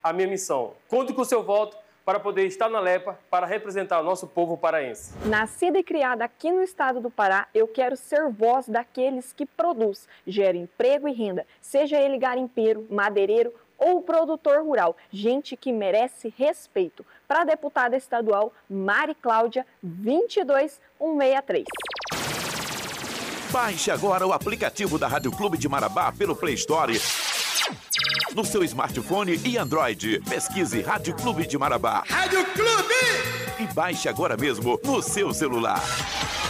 a minha missão. Conto com o seu voto para poder estar na LEPA, para representar o nosso povo paraense. Nascida e criada aqui no estado do Pará, eu quero ser voz daqueles que produz, gera emprego e renda, seja ele garimpeiro, madeireiro ou produtor rural, gente que merece respeito. Para a deputada estadual Mari Cláudia, 22163. Baixe agora o aplicativo da Rádio Clube de Marabá pelo Play Store no seu smartphone e Android. Pesquise Rádio Clube de Marabá. Rádio Clube! E baixe agora mesmo no seu celular.